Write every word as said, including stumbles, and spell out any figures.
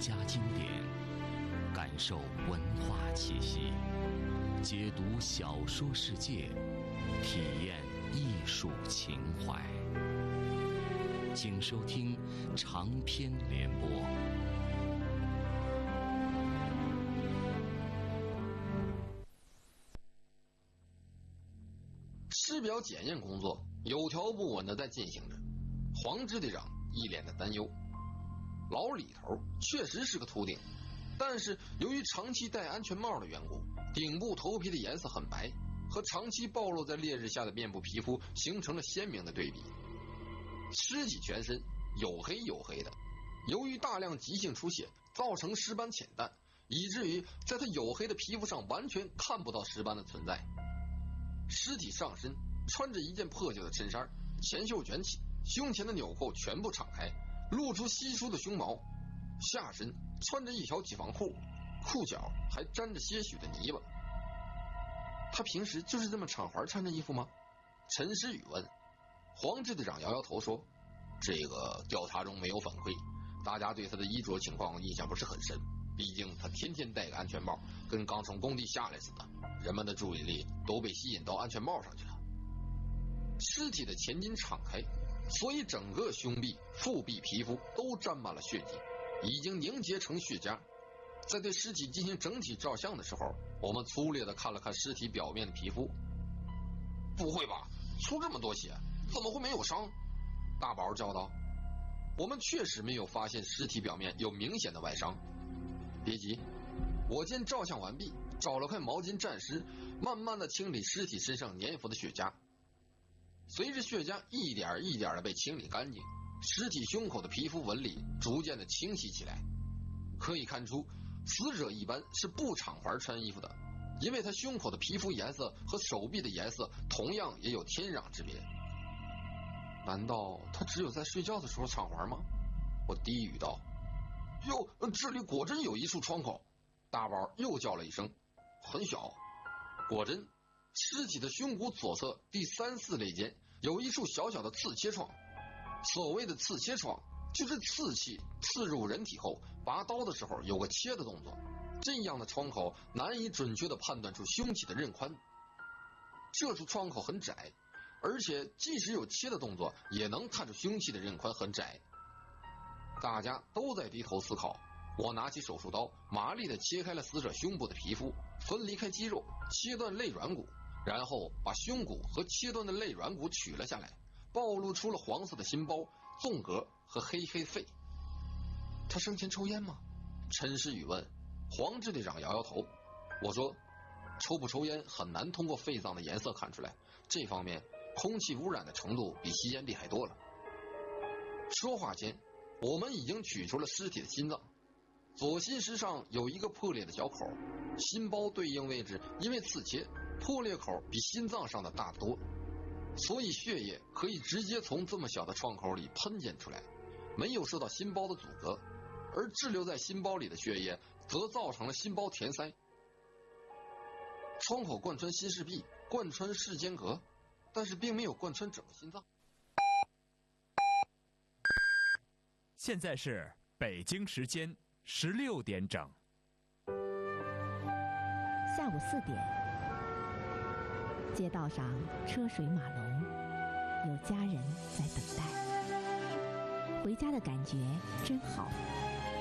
家经典，感受文化气息，解读小说世界，体验艺术情怀。请收听长篇联播。 师表检验工作有条不紊地在进行着，黄支队长一脸的担忧。老李头确实是个秃顶，但是由于长期戴安全帽的缘故，顶部头皮的颜色很白，和长期暴露在烈日下的面部皮肤形成了鲜明的对比。尸体全身黝黑黝黑的，由于大量急性出血造成尸斑浅淡，以至于在他黝黑的皮肤上完全看不到尸斑的存在。尸体上身穿着一件破旧的衬衫，前袖卷起，胸前的纽扣全部敞开，露出稀疏的胸毛。下身穿着一条解放裤，裤脚还沾着些许的泥巴。他平时就是这么敞怀穿着衣服吗？陈诗雨问。黄支队长摇摇头说，这个调查中没有反馈，大家对他的衣着情况印象不是很深，毕竟他天天戴个安全帽，跟刚从工地下来似的，人们的注意力都被吸引到安全帽上去了。尸体的前襟敞开，所以整个胸壁、腹壁皮肤都沾满了血迹，已经凝结成血痂。在对尸体进行整体照相的时候，我们粗略地看了看尸体表面的皮肤。不会吧，出这么多血，怎么会没有伤？大宝叫道。我们确实没有发现尸体表面有明显的外伤。别急，我见照相完毕，找了块毛巾蘸湿，慢慢地清理尸体身上粘附的血痂。随着血痂一点一点地被清理干净，尸体胸口的皮肤纹理逐渐地清晰起来。可以看出，死者一般是不敞怀穿衣服的，因为他胸口的皮肤颜色和手臂的颜色同样也有天壤之别。难道他只有在睡觉的时候敞怀吗？我低语道。哟，这里果真有一处窗口。大宝又叫了一声，很小。果真，尸体的胸骨左侧第三四肋间有一处小小的刺切创。所谓的刺切创，就是刺器刺入人体后，拔刀的时候有个切的动作，这样的窗口难以准确地判断出凶器的刃宽。这处窗口很窄，而且即使有切的动作，也能看出凶器的刃宽很窄。大家都在低头思考，我拿起手术刀，麻利地切开了死者胸部的皮肤，分离开肌肉，切断肋软骨，然后把胸骨和切断的肋软骨取了下来，暴露出了黄色的心包、纵隔和黑黑肺。他生前抽烟吗？陈诗雨问。黄支队长摇摇头。我说，抽不抽烟很难通过肺脏的颜色看出来，这方面空气污染的程度比吸烟厉害多了。说话间，我们已经取出了尸体的心脏，左心室上有一个破裂的小口，心包对应位置因为刺切，破裂口比心脏上的大得多，所以血液可以直接从这么小的创口里喷溅出来，没有受到心包的阻隔，而滞留在心包里的血液则造成了心包填塞。窗口贯穿心室壁，贯穿室间隔，但是并没有贯穿整个心脏。 现在是北京时间十六点整。 下午四点，街道上车水马龙，有家人在等待。回家的感觉真好。